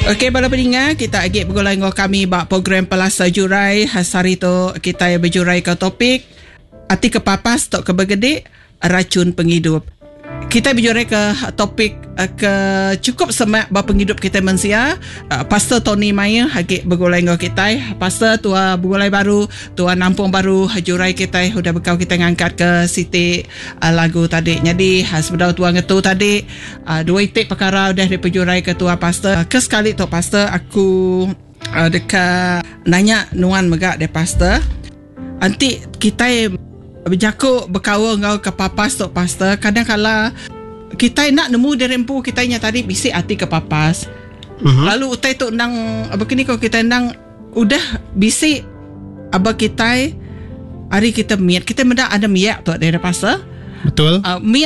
Okey, bala pendengar, kita agak bergolai dengan kami bak program Pelasa Jurai. Hari tu kita berjurai ke topik Ati kepapas tok kebergedik racun penghidup. Kita berjurai ke topik ke cukup semak bak penghidup kita manusia. Pastor Tony Maya agak bergolai dengan kita. Pastor tua bergolai baru, tua nampung baru jurai kita sudah bekau kita ngangkat ke siti lagu tadi. Jadi sebenarnya tua ngetu tadi dua itik perkara udah diperjurai ke tua pastor. Ke sekali tu pastor aku dekat nanya nuan megak de pastor. Nanti kita berjakuk berkawan ngau ke papas tok pastor. Kadang-kala kita nak nemu dari empu kita nya tadi bisik hati ke papas. Lalu utai tu nang begini kau kita nang udah bisik aba kita hari kita miat kita mendak ada miat tu dari pastor. Betul.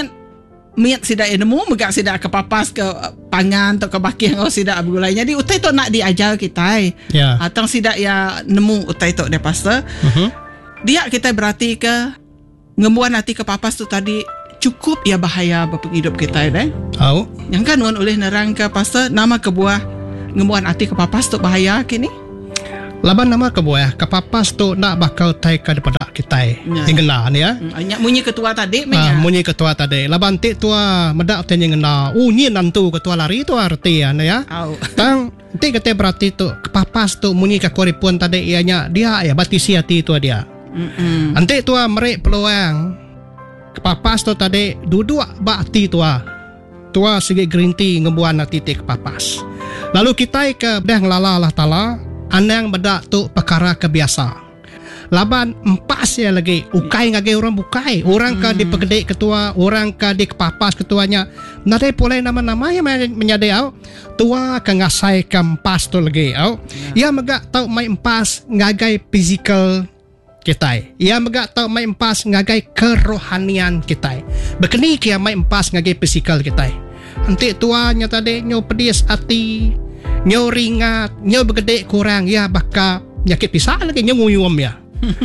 Miat sidak nemu megak sidak ke papas ke pangan atau ke baki ngau sidak bergulai. Jadi utai tu nak diajar kita. Ya. Atau sidak ya nemu utai tu dari pastor. Dia kita berarti ke ngembuan hati ke papas tu tadi cukup ya bahaya bagi hidup kita deh. Tahu. Yang kan nuan oleh nerang ke pastor nama kebuah ngembuan hati ke papas tu bahaya kini. Laban nama kebuah ke papas tu nak bakal tai ke daripada kita. Ingena ni ya. Nyak munyi ketua tadi menya. Munyi ketua tadi. Laban ti tua medak tanya ngena. Nyi nantu ketua lari tu arti ya. Tang ti kata berarti tu ke papas tu munyi ke koripun tadi ianya dia ya batisi hati tu dia. Nanti tua merek peluang kepapas tu tadi duduk bakti tua segi green tea ngebuan titik kepapas. Lalu kita ke dah ngelala Allah Ta'ala anang bedak tu perkara kebiasa. Laban empas ya lagi ukai ngage orang bukai orang ke di pegedek ketua orang ke di kepapas ketuanya nadai pulai nama-nama yang menyadai tua ke ngasai ke empas tu lagi ya megak tau mai empas ngagai physical kita. Ia megak tau mai empas ngagai kerohanian kita. Bekeni kia mai empas ngagai fisikal kita. Nanti tuanya tadi nyo pedis hati, nyo ringat, nyo begede kurang ya baka nyakit pisak lagi nyo nguyum ya.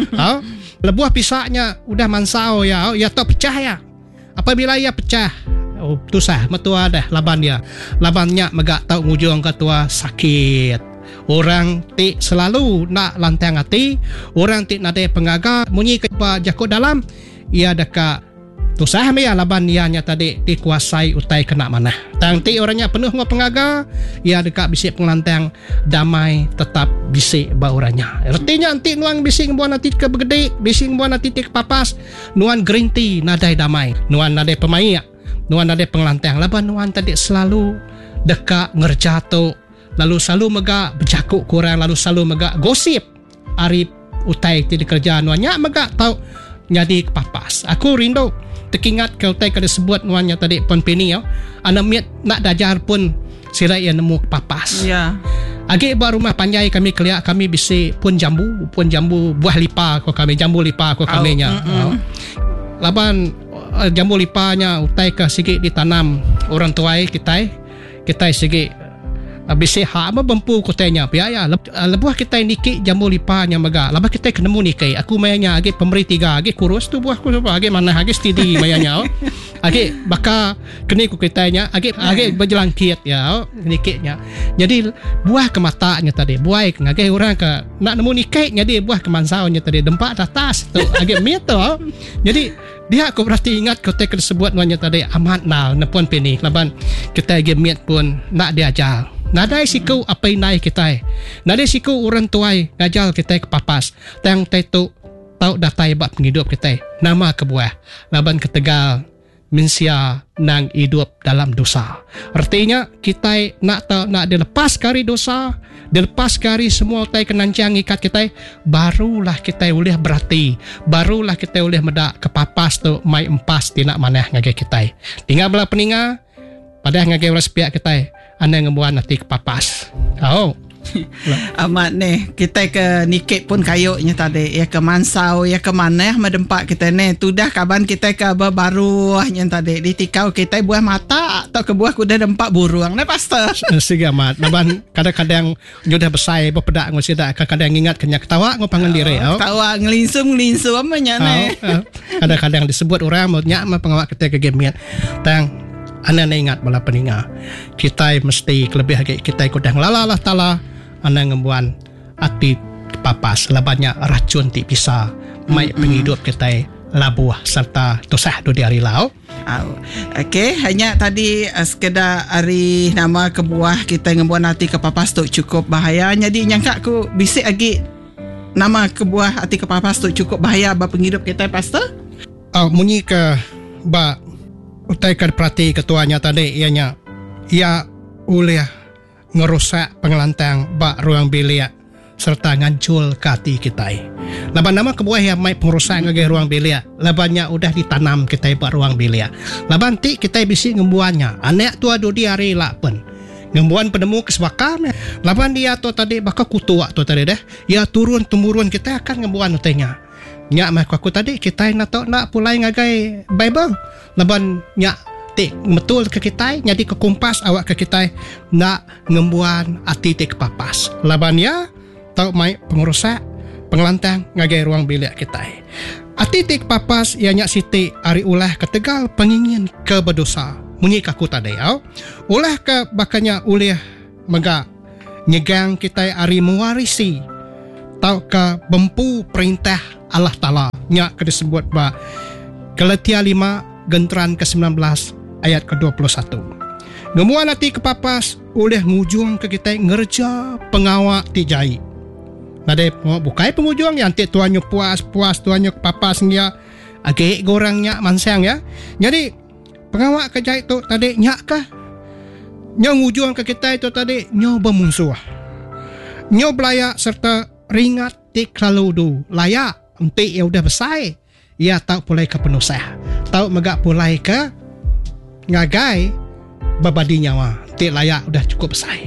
Lebuah pisaknya udah mansau ya tau pecah ya. Apabila ia pecah tusah metua dah labannya megak tau ngujung ketua sakit. Orang ti selalu nak lantang hati, orang ti nade pengaga munyi ke jakut dalam ia dekat tusah me ya laban ianya tadi dikuasai utai kena mana. Tang ti orangnya penuh ngau pengaga, ia dekat bisik penglantang damai tetap bisik ba orangnya. Artinya anti nuang bisik buan hati ke begede, bisik buan hati ke papas, nuan green tea nadai damai, nuan nade pemaiak, nuan nade penglantang laban nuan tadi selalu dekat ngerjato. Lalu selalu megak berjakuk kurang, lalu selalu megak gosip ari utai ti kerja nuannya megak tau jadi kepapas. Aku rindu tekingat ke utai kada sebut nuannya tadi pon pini ana miat nak dajar pun sirai yang nemu kepapas. Ya. Agi ba rumah panjai kami keliak kami bisi pun jambu buah lipa ko kami jambu lipa ko kami nya. Laban jambu lipanya utai ke sikit ditanam orang tuai kita sikit Abis ha bempu kotanya ya lebuah kita nikik jambu lipanya maga laba kita kenemu nikai aku mayanya age pemberi tiga age kurus tu buah ku age mana age stidi mayanya age baka keni ku kitanya age berjelangkit ya nikiknya jadi buah ke matanya tadi buah ngage orang ke nak nemu nikai jadi buah ke mansaunya tadi dempak atas tu age miet tu jadi dia aku berarti ingat kota tersebut nuanya tadi amat nal nepon peni laban kita age miet pun nak diajar. Nadai siku apa inai kita. Nadai siku orang tuai ngajal kita ke papas. Tang tetu tau datai bab penghidup kita. Nama kebuah. Laban ketegal mensia nang hidup dalam dosa. Artinya kita nak dilepas kari dosa, dilepas kari semua tai kenancang ikat kita, barulah kita boleh berarti, barulah kita boleh medak ke papas tu mai empas tina manah ngage kita. Tinggal bela peninga pada ngage ulas pihak kita. Anda ngebuat nanti ke papas. Amat ni kita ke nikik pun kayuknya tadi ya ke mansau ya ke mana medempak kita ni tu dah kaban kita ke baruahnya tadi ditikau kita buah mata atau ke buah kuda dempak buruang ni pastor siga mat naban kadang-kadang nyudah besai bepedak ngusida kadang-kadang ingat kenya ketawa ngopangan diri ketawa ngelinsum amanya ni kadang-kadang disebut orang mau nyak pengawak kita ke gemian tang Ana ingat bala peninga. Kita mesti lebih lagi kita ikut yang Allah Ta'ala. Ana ngembuan ati papas labanya racun ti bisa mai penghidup kita labuah serta tosah do di hari lau. Okey, hanya tadi sekedar hari nama kebuah kita ngembuan hati kepapas tu cukup bahaya. Jadi nyangka aku bisik lagi nama kebuah hati kepapas tu cukup bahaya ba penghidup kita pastor. Munyi ke ba utai kad perhati ketuanya tadi ianya ia oleh ngerusak pengelantang ba ruang bilik serta ngancul kati kita. Laban nama kebuah yang mai pengerusak ngage ruang bilik. Labannya udah ditanam kita ba ruang bilik. Laban ti kita bisi ngembuannya. Anak tua do di hari lapen. Ngembuan penemu kesebakam. Laban dia tu tadi baka kutua tu tadi dah. Ya turun temurun kita akan ngembuan utenya. Nya mah aku tadi kita nak pulai ngagai Bible. Laban nya tik betul ke kita jadi ke kumpas awak ke kita nak ngembuan ati tik papas. Laban ya tau mai pengerusak pengelantang ngagai ruang bilik kita. Ati tik papas ianya siti ari ulah ketegal pengingin ke berdosa. Munyi kaku tadi ulah ke bakanya ulih mega nyegang kita ari mewarisi tau ke bempu perintah Allah Ta'ala nya ke disebut ba Galatia 5 genteran ke-19 ayat ke-21. Ngemuan hati kepapas oleh ngujung ke kita ngerja pengawak tijai. Nade bukai pengujung yang ti tuannya puas tuannya kepapas nya age gorangnya mansang ya. Jadi pengawak kejai tu tadi nyak kah? Nyo ngujung ke kita itu tadi nyo bermusuh. Nyo belaya serta ringat tik lalu du layak empi ya udah besar. Ya tau pulai ke penusah. Tau megak pulai ke ngagai babadi nyawa. Tik layak udah cukup besar.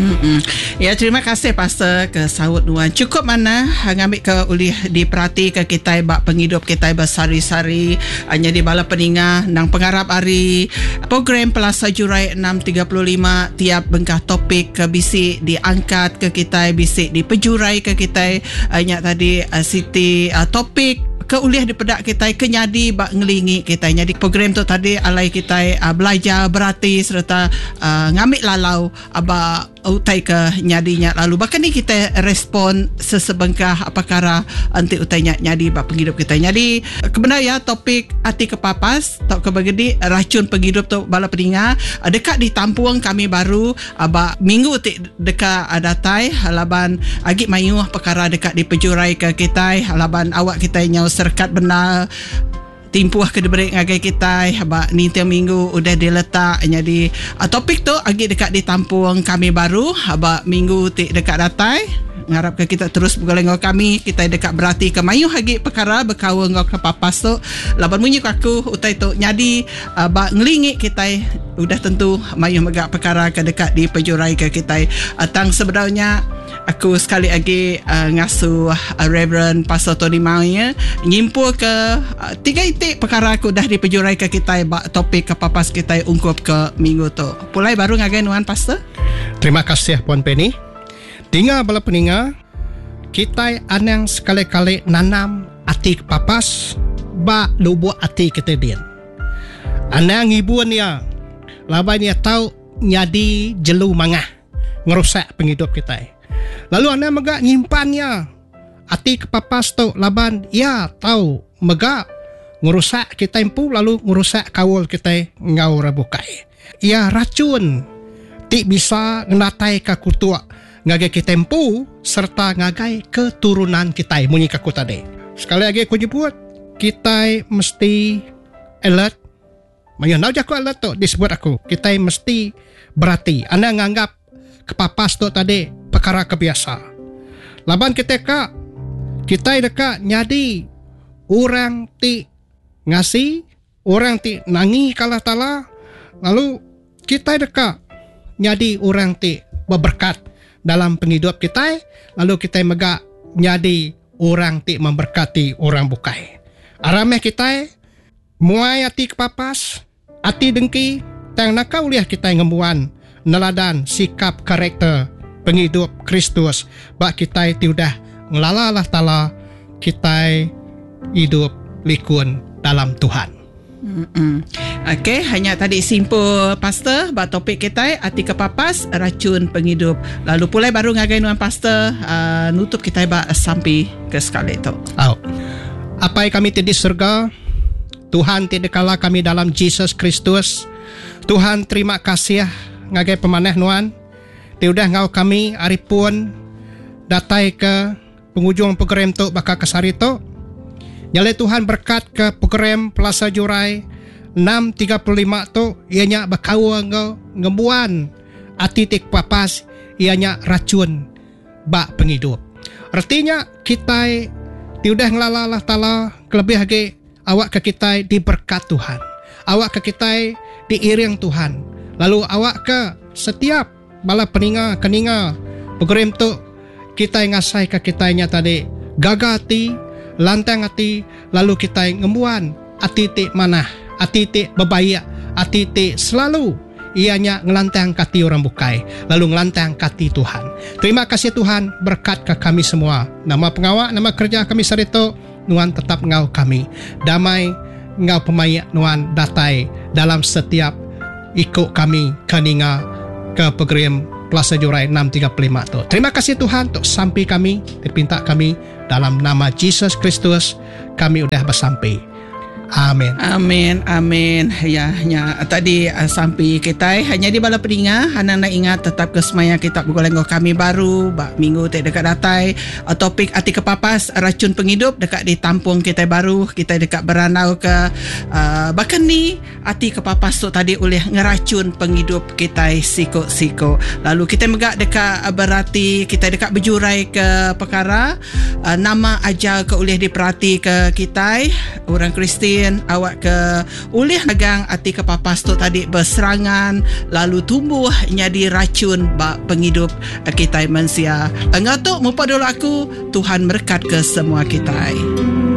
Ya, terima kasih Pastor ke sawut nuan. Cukup mana ngambil ke ulih diperhati ke kita bak penghidup kita bersari-sari hanya di bala peninga nang pengarap hari program Pelasa Jurai 635 tiap bengkah topik ke bisi diangkat ke kita bisi dipejurai ke kita hanya tadi Siti topik ke uliah dipedak kita kenyadi bak ngelingi kita. Jadi program tu tadi alai kita belajar berarti serta ngambil lalau aba utai ke nyadinya lalu bahkan ni kita respon sesebengkah apakara anti utainya nyadi bak penghidup kita. Jadi kebenar ya topik hati kepapas tak kebagedi racun penghidup tu bala peninga dekat di Tampuang kami baru aba minggu ti dekat datai halaban agi mayu perkara dekat di pejurai ke kita halaban awak kita nyau serkat benar timpuah ke diberi ngagai kita haba ni tiap minggu udah diletak jadi topik tu agi dekat di Tampuang kami baru haba minggu ti dekat datai ngarap ke kita terus bergoleng kami kita dekat berarti ke mayu hagi perkara berkawan ngau ke papas tu laban munyi aku utai tu nyadi ba ngelingi kita udah tentu mayu megak perkara ke dekat di pejurai ke kita tang sebenarnya aku sekali lagi ngasuh Reverend Pastor Tony Maya nyimpul ke tiga itik perkara aku dah dipejurai ke kita topik ke papas kita ungkup ke minggu tu. Pulai baru ngagai nuan Pastor. Terima kasih Puan Penny. Tinggal bala peninga kita anang sekali-kali nanam ati papas ba lubu ati kita din. Anang ibuan ya laban ya tahu nyadi jelu mangah ngerusak penghidup kita. Lalu anda megak nyimpannya ati kepapas tu laban ya tahu megak ngurusak kita impu lalu ngurusak kawul kita ngau rabukai. Ya racun ti bisa ngenatai ka kutua ngagai kita impu serta ngagai keturunan kita munyi kaku tadi. Sekali lagi aku nyebut kita mesti alert. Mayonau jaku alert tu disebut aku. Kita mesti berhati. Anda nganggap kepapas tu tadi perkara kebiasa. Laban kita dekat nyadi orang ti ngasih, orang ti nangi kalah tala, lalu kita dekat nyadi orang ti berberkat dalam penghidup kita, lalu kita megak nyadi orang ti memberkati orang bukai. Arameh kita muai ati kepapas, ati dengki, tang nakau liah kita ngembuan neladan sikap karakter penghidup Kristus bak kita tiudah ngelalah tala kita hidup likun dalam Tuhan. Okey, hanya tadi simple pastor ba topik kita arti kepapas racun penghidup. Lalu pulai baru ngagai nuan pastor nutup kita ba sampai ke sekali tu. Apa yang kami di surga, Tuhan tidak kalah kami dalam Yesus Kristus. Tuhan terima kasih ngagai pemanah nuan. Tiudah ngau kami aripun datai ke penghujung program tu bakal kesari tu. Nyale Tuhan berkat ke program Plaza Jurai 635 tu ianya bakawa ngau ngembuan atitik papas ianya racun bak penghidup. Artinya kita tiudah ngelala ta'ala kelebih lagi awak ke kita diberkat Tuhan. Awak ke kita diiring Tuhan. Lalu awak ke setiap bala peninga keninga program tu kita ngasai ke kitanya tadi gagati lantang hati, lalu kita ngembuan atitik manah, atitik bebayak, atitik selalu ianya ngelantang kati orang bukai, lalu ngelantang kati Tuhan. Terima kasih Tuhan, berkat ke kami semua. Nama pengawak, nama kerja kami sarito, nuan tetap ngau kami. Damai ngau pemayak nuan datai dalam setiap ikut kami keninga ke program Plaza Jurai 635 tu. Terima kasih Tuhan untuk sampai kami, dipinta kami dalam nama Yesus Kristus kami udah bersampai. Amin. Amin. Amin. Ya, tadi sampai kita hanya di bala peninga, hana ingat tetap ke semaya kita bergolenggo kami baru bak minggu tak dekat datai topik arti kepapas racun penghidup dekat di tampung kita baru, kita dekat beranau ke bahkan ni arti kepapas tu tadi oleh ngeracun penghidup kita siko-siko. Lalu kita megak dekat berarti kita dekat berjurai ke perkara nama ajar ke oleh diperhati ke kita orang Kristian awak ke ulih agang arti kepapas tu tadi berserangan lalu tumbuh jadi racun bak penghidup kita manusia. Ngatuk mupa dulu aku Tuhan berkat ke semua kita.